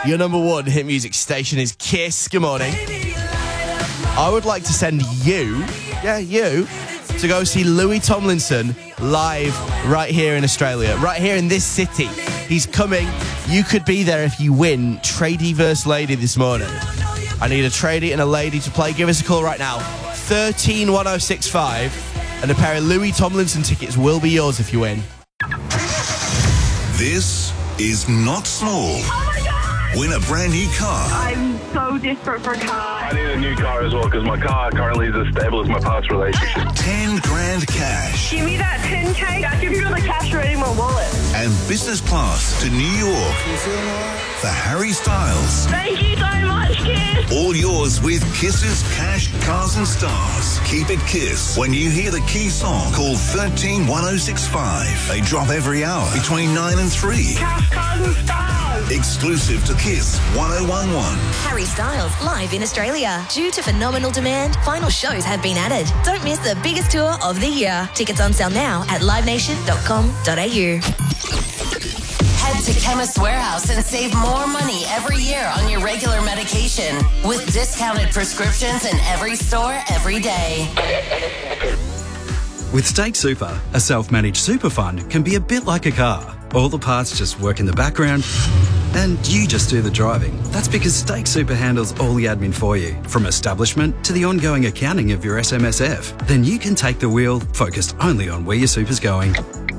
Your number one hit music station is Kiss. Good morning. I would like to send you, to go see Louis Tomlinson live right here in Australia, right here in this city. He's coming. You could be there if you win Tradie vs. Lady this morning. I need a tradie and a lady to play. Give us a call right now. 131065, and a pair of Louis Tomlinson tickets will be yours if you win. This is not small. Win a brand new car. I'm so desperate for a car. I need a new car as well because my car currently is as stable as my past relationship. 10 grand cash. Give me that 10K. I give you the cash already in my wallet. And business class to New York for Harry Styles. Thank you so much, Kiss. All yours with Kiss's Cash, Cars and Stars. Keep it Kiss. When you hear the key song, call 131065. They drop every hour between 9 and 3. Cash, cars and stars. Exclusive to Kiss 1011. Harry Styles live in Australia. Due to phenomenal demand, final shows have been added. Don't miss the biggest tour of the year. Tickets on sale now at livenation.com.au. Head to Chemist Warehouse and save more money every year on your regular medication with discounted prescriptions in every store every day. With Stake Super, a self-managed super fund can be a bit like a car. All the parts just work in the background and you just do the driving. That's because Stake Super handles all the admin for you, from establishment to the ongoing accounting of your SMSF. Then you can take the wheel, focused only on where your super's going.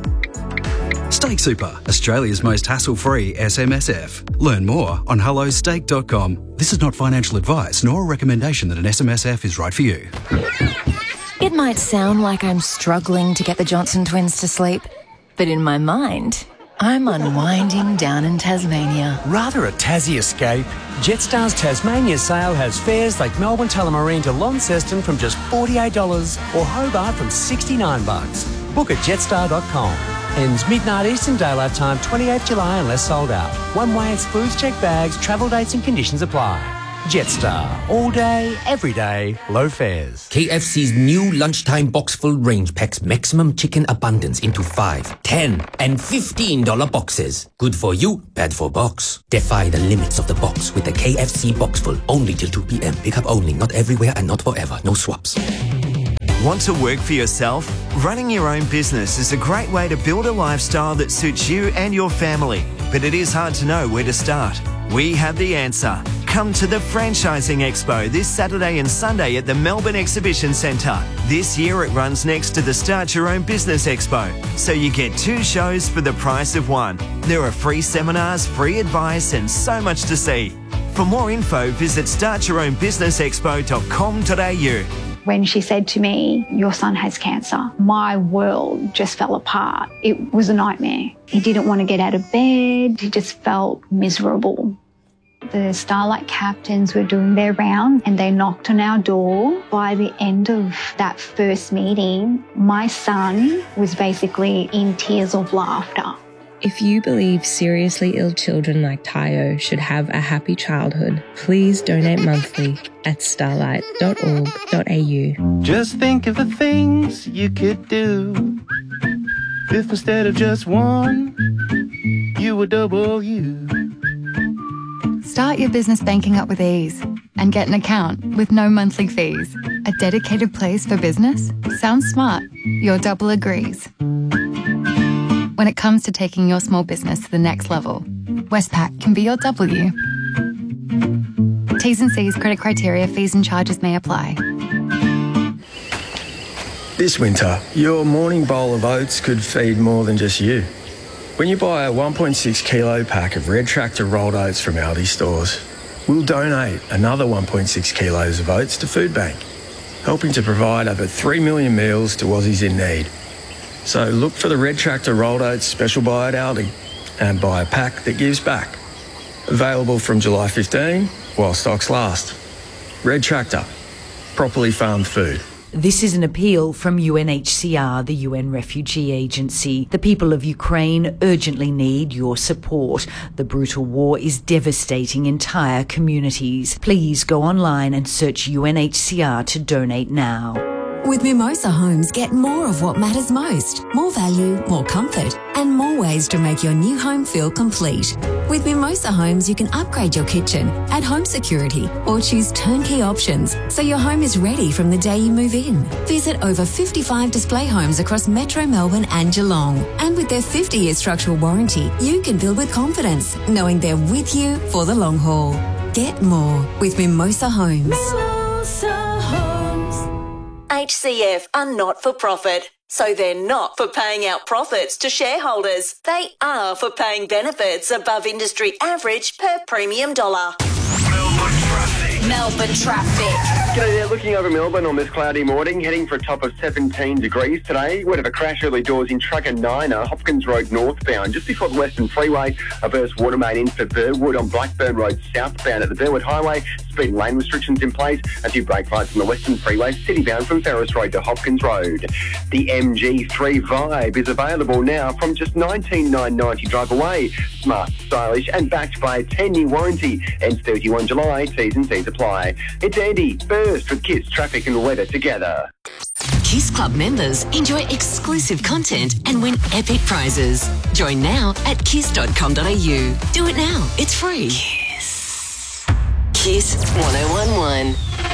Stake Super, Australia's most hassle-free SMSF. Learn more on hellostake.com. This is not financial advice nor a recommendation that an SMSF is right for you. It might sound like I'm struggling to get the Johnson twins to sleep, but in my mind, I'm unwinding down in Tasmania. Rather a Tassie escape? Jetstar's Tasmania sale has fares like Melbourne Tullamarine to Launceston from just $48 or Hobart from $69. Book at jetstar.com. Ends midnight Eastern Daylight Time, 28th July unless sold out. One way excludes check bags, travel dates and conditions apply. Jetstar. All day, every day, low fares. KFC's new lunchtime box-full range packs maximum chicken abundance into 5, 10 and $15 boxes. Good for you, bad for box. Defy the limits of the box with the KFC box-full. Only till 2 p.m. Pick up only, not everywhere and not forever. No swaps. Want to work for yourself? Running your own business is a great way to build a lifestyle that suits you and your family. But it is hard to know where to start. We have the answer. Come to the Franchising Expo this Saturday and Sunday at the Melbourne Exhibition Centre. This year it runs next to the Start Your Own Business Expo, so you get 2 shows for the price of 1. There are free seminars, free advice and so much to see. For more info, visit startyourownbusinessexpo.com.au. When she said to me, "Your son has cancer," my world just fell apart. It was a nightmare. He didn't want to get out of bed. He just felt miserable. The Starlight captains were doing their round and they knocked on our door. By the end of that first meeting, my son was basically in tears of laughter. If you believe seriously ill children like Tayo should have a happy childhood, please donate monthly at starlight.org.au. Just think of the things you could do if instead of just one, you were double you. Start your business banking up with ease and get an account with no monthly fees. A dedicated place for business? Sounds smart. Your double agrees. When it comes to taking your small business to the next level, Westpac can be your W. T's and C's, credit criteria, fees and charges may apply. This winter, your morning bowl of oats could feed more than just you. When you buy a 1.6 kilo pack of Red Tractor rolled oats from Aldi stores, we'll donate another 1.6 kilos of oats to Food Bank, helping to provide over 3 million meals to Aussies in need. So look for the Red Tractor rolled oats special buy at Aldi and buy a pack that gives back. Available from July 15 while stocks last. Red Tractor, properly farmed food. This is an appeal from UNHCR, the UN Refugee Agency. The people of Ukraine urgently need your support. The brutal war is devastating entire communities. Please go online and search UNHCR to donate now. With Mimosa Homes, get more of what matters most. More value, more comfort, and more ways to make your new home feel complete. With Mimosa Homes, you can upgrade your kitchen, add home security, or choose turnkey options so your home is ready from the day you move in. Visit over 55 display homes across Metro Melbourne and Geelong. And with their 50-year structural warranty, you can build with confidence, knowing they're with you for the long haul. Get more with Mimosa Homes. HCF are not for profit, so they're not for paying out profits to shareholders. They are for paying benefits above industry average per premium dollar. Melbourne traffic. G'day there, looking over Melbourne on this cloudy morning, heading for a top of 17 degrees today. We'd have a crash early doors in Trucker Niner, Hopkins Road northbound, just before the Western Freeway. A burst water main in for Burwood on Blackburn Road southbound at the Burwood Highway. Speed and lane restrictions in place. A few brake lights on the Western Freeway, citybound from Ferris Road to Hopkins Road. The MG3 Vibe is available now from just $19,990 drive away. Smart, stylish and backed by a 10-year warranty. Ends 31 July, T's and C's apply. It's Andy, first with Kiss Traffic and Weather together. Kiss Club members enjoy exclusive content and win epic prizes. Join now at kiss.com.au. Do it now. It's free. Kiss 1011.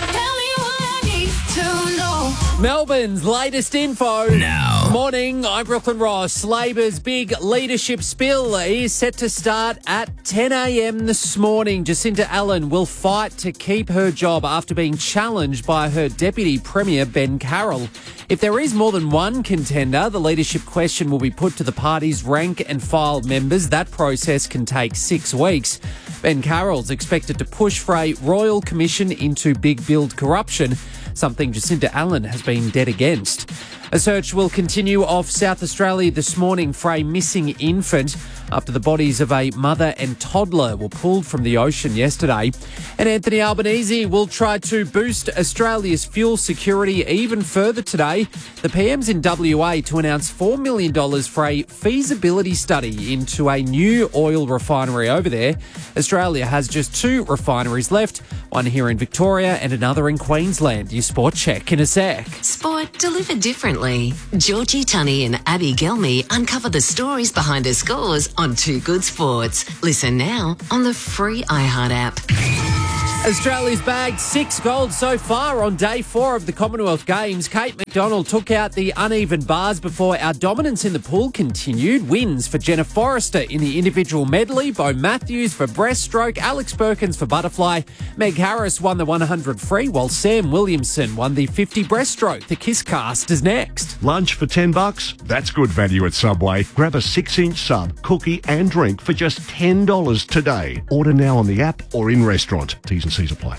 Melbourne's latest info. Now. Morning, I'm Brooklyn Ross. Labor's big leadership spill is set to start at 10 a.m. this morning. Jacinta Allen will fight to keep her job after being challenged by her Deputy Premier, Ben Carroll. If there is more than one contender, the leadership question will be put to the party's rank and file members. That process can take 6 weeks. Ben Carroll's expected to push for a royal commission into big build corruption, something Jacinta Allen has been dead against. A search will continue off South Australia this morning for a missing infant after the bodies of a mother and toddler were pulled from the ocean yesterday. And Anthony Albanese will try to boost Australia's fuel security even further today. The PM's in WA to announce $4 million for a feasibility study into a new oil refinery over there. Australia has just 2 refineries left, one here in Victoria and another in Queensland. Your sport check in a sec. Sport delivered differently. Georgie Tunney and Abby Gelmy uncover the stories behind the scores on Too Good Sports. Listen now on the free iHeart app. Australia's bagged 6 gold so far on day 4 of the Commonwealth Games. Kate McDonald took out the uneven bars before our dominance in the pool continued. Wins for Jenna Forrester in the individual medley, Bo Matthews for breaststroke, Alex Perkins for butterfly. Meg Harris won the 100 free, while Sam Williamson won the 50 breaststroke. The Kiss Cast is next. Lunch for $10? That's good value at Subway. Grab a 6-inch sub, cookie and drink for just $10 today. Order now on the app or in restaurant. T's and C's apply.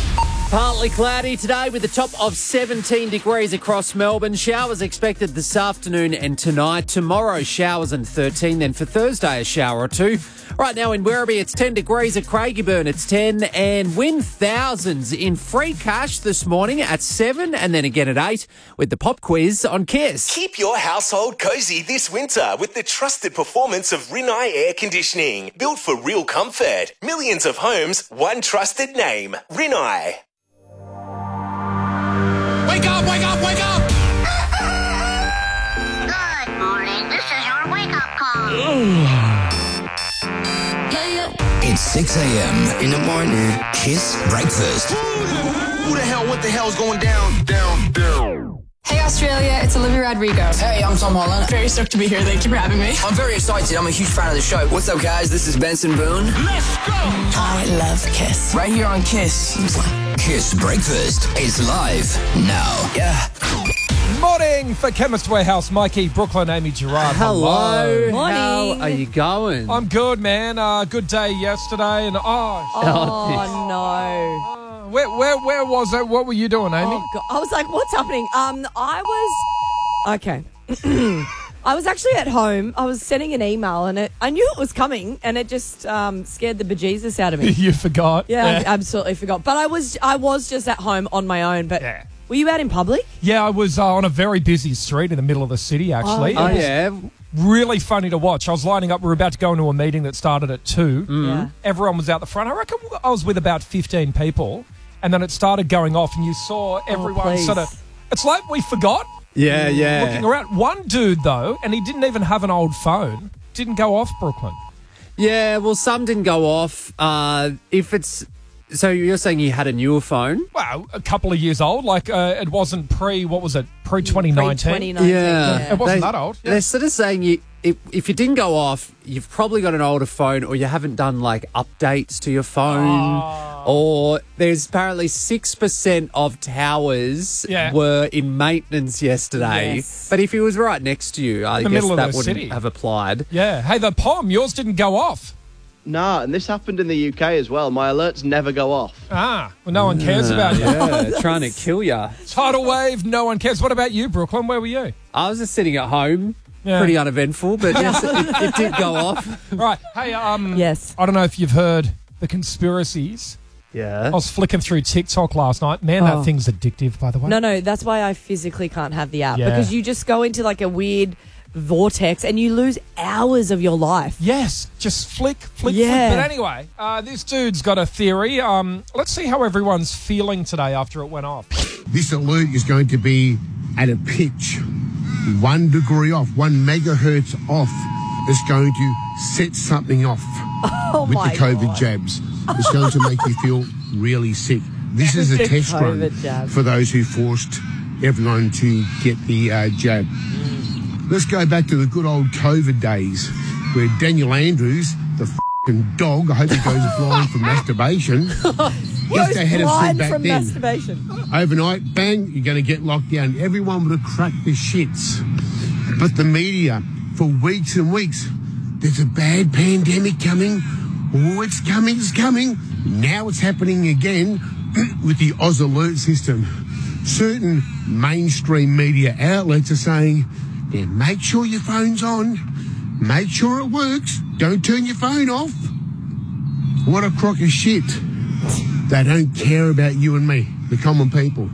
Partly cloudy today with a top of 17 degrees across Melbourne. Showers expected this afternoon and tonight. Tomorrow, showers and 13. Then for Thursday, a shower or 2. Right now in Werribee, it's 10 degrees. At Craigieburn, it's 10. And win thousands in free cash this morning at 7 and then again at 8 with the pop quiz on Kiss. Keep your household cozy this winter with the trusted performance of Rinnai Air Conditioning. Built for real comfort. Millions of homes, one trusted name. Rinnai. Wake up, wake up, wake up! Good morning. This is your wake-up call. It's 6 a.m. in the morning. Kiss Breakfast. Who the hell, what the hell's going down? Hey Australia, it's Olivia Rodrigo. Hey, I'm Tom Holland. Very stoked to be here. Thank you for having me. I'm very excited. I'm a huge fan of the show. What's up, guys? This is Benson Boone. Let's go! I love Kiss. Right here on Kiss. Kiss Breakfast is live now. Yeah. Morning for Chemist Warehouse, Mikey, Brooklyn, Amy Gerard. Hello. Morning. How are you going? I'm good, man. Good day yesterday, and no. Where was it? What were you doing, Amy? Oh, God. I was like, what's happening? Okay. I was actually at home. I was sending an email, and I knew it was coming, and it just scared the bejesus out of me. You forgot? Yeah, I absolutely forgot. But I was just at home on my own. But were you out in public? Yeah, I was on a very busy street in the middle of the city, actually. Oh, yeah. Really funny to watch. I was lining up. We were about to go into a meeting that started at 2. Yeah. Everyone was out the front. I reckon I was with about 15 people. And then it started going off, and you saw everyone sort of It's like we forgot. Yeah. Looking around. One dude, though, and he didn't even have an old phone, didn't go off, Brooklyn. Yeah, well, some didn't go off. So you're saying you had a newer phone? Well, a couple of years old. Like, it wasn't pre-2019. Yeah. It wasn't that old. They're sort of saying if you didn't go off, you've probably got an older phone, or you haven't done, like, updates to your phone. Or there's apparently 6% of towers were in maintenance yesterday. Yes. But if he was right next to you, I guess that wouldn't have applied. Yeah. Hey, the POM, yours didn't go off. Nah, and this happened in the UK as well. My alerts never go off. Well, no one cares about you. Yeah, trying to kill you. Tidal wave, no one cares. What about you, Brooklyn? Where were you? I was just sitting at home. Yeah. Pretty uneventful, but yes, it did go off. Right. Hey, yes. I don't know if you've heard the conspiracies. Yeah. I was flicking through TikTok last night. Man, that thing's addictive, by the way. No, that's why I physically can't have the app. Yeah. Because you just go into like a weird vortex and you lose hours of your life. Yes, just flick. Yeah. But anyway, this dude's got a theory. Let's see how everyone's feeling today after it went off. This alert is going to be at a pitch 1 degree off, 1 megahertz off. It's going to set something off with the COVID jabs. It's going to make you feel really sick. This is a test run for those who forced everyone to get the jab. Let's go back to the good old COVID days where Daniel Andrews, the f***ing dog, I hope he goes blind from masturbation. If they had blind back from then, masturbation. overnight, bang, you're going to get locked down. Everyone would have cracked the shits. But the media, for weeks and weeks, there's a bad pandemic coming. Oh, it's coming. Now it's happening again with the Oz Alert system. Certain mainstream media outlets are saying, yeah, make sure your phone's on. Make sure it works. Don't turn your phone off. What a crock of shit. They don't care about you and me, the common people.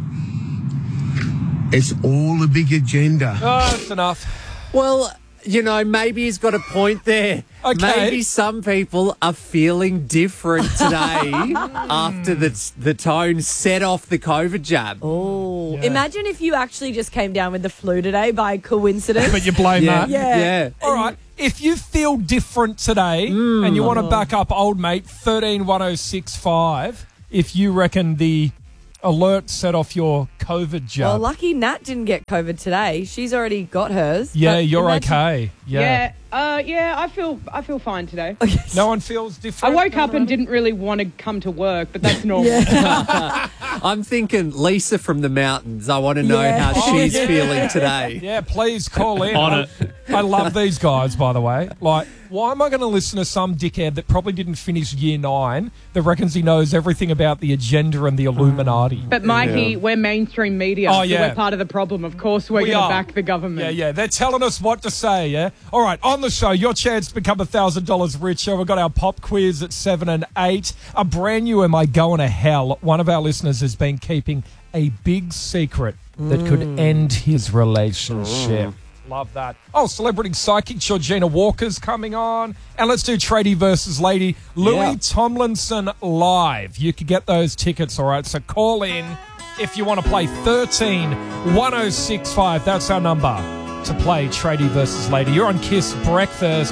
It's all a big agenda. Oh, that's enough. Well, you know, maybe he's got a point there. Okay. Maybe some people are feeling different today after the tone set off the COVID jab. Oh, imagine if you actually just came down with the flu today by coincidence. But you blame that. Yeah. All right. If you feel different today and you want to back up old mate, 131065, if you reckon the alert set off your COVID jab. Well, lucky Nat didn't get COVID today. She's already got hers. Yeah, you're okay. Yeah. I feel fine today. No one feels different. I woke up and didn't really want to come to work, but that's normal. I'm thinking Lisa from the mountains. I want to know how she's feeling today. Yeah, please call in. On it. I love these guys, by the way. Like, why am I going to listen to some dickhead that probably didn't finish year 9 that reckons he knows everything about the agenda and the Illuminati? But Mikey, we're mainstream media, so we're part of the problem. Of course, we're going to back the government. Yeah. They're telling us what to say, yeah? All right, on the show, your chance to become $1,000 richer. We've got our pop quiz at 7 and 8. A brand new Am I Going to Hell? One of our listeners has been keeping a big secret that could end his relationship. Love that. Oh, celebrity psychic Georgina Walker's coming on. And let's do Tradie versus Lady. Louis Tomlinson live. You could get those tickets, all right? So call in if you want to play 131065. That's our number to play Tradie versus Lady. You're on Kiss Breakfast.